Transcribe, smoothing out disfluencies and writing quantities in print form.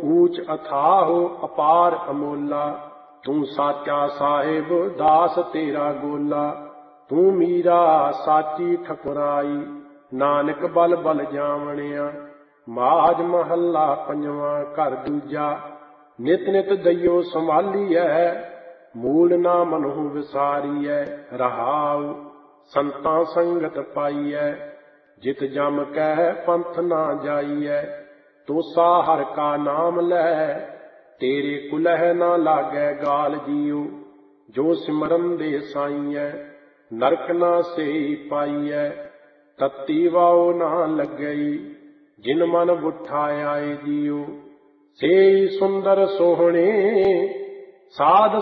ਊਚ ਅਥਾਹੁ ਅਪਾਰ ਅਮੋਲਾ। ਤੂੰ ਸਾਚਾ ਸਾਹਿਬ ਦਾਸ ਤੇਰਾ ਗੋਲਾ। ਤੂੰ ਮੀਰਾ ਸਾਚੀ ਠਕੁਰਾਈ, ਨਾਨਕ ਬਲ ਬਲ ਜਾਵਣਿਆ। ਮਾਝ ਮਹੱਲਾ ਪੰਜਵਾਂ। ਘਰ ਦੂਜਾ। ਨਿਤ ਨਿਤ ਦਈਓ ਸੰਭਾਲੀਐ, ਮੂਲ ਨਾ ਮਨਹੁ ਵਿਸਾਰੀਐ। ਰਹਾਉ ਸੰਤਾਂ ਸੰਗਤ ਪਾਈਐ, ਜਿਤ ਜਮ ਕਹਿ ਪੰਥ ਨਾ ਜਾਈਐ। ਤੋਸਾ ਹਰਿ ਕਾ ਨਾਮ ਲੈ, ਤੇਰੇ ਕੁਲਹਿ ਨਾ ਲਾਗੈ ਗਾਲ ਜੀਉ। ਜੋ ਸਿਮਰਨ ਦੇ ਸਾਈਐ, ਨਰਕ ਨਾ ਸੇਈ ਪਾਈਐ। ਤਤੀ ਵਾਉ ਨਾ ਲੱਗਈ, ਜਿਨ ਮਨ ਬੁੱਠਾ ਆਏ ਜੀਉ। ਸੇਈ ਸੁੰਦਰ ਸੋਹਣੇ, ਸਾਧ